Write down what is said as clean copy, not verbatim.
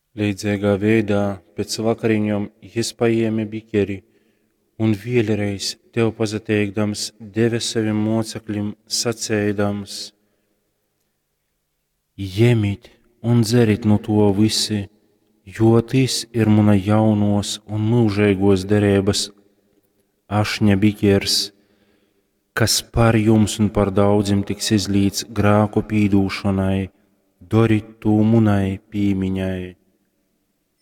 Līdzīgā veidā pēc vakariņām jis paēma bikeri un vielreiz tev pasateikdams deva saviem mocekļiem sacēdams: Ņemiet un dzerit no to visi, jo tas ir mana jaunos un mūžīgos derības ašņa bikers, kas par jums un par daudziem tiks izlīts grēku pīdūšanai, dariet to manai piemiņai.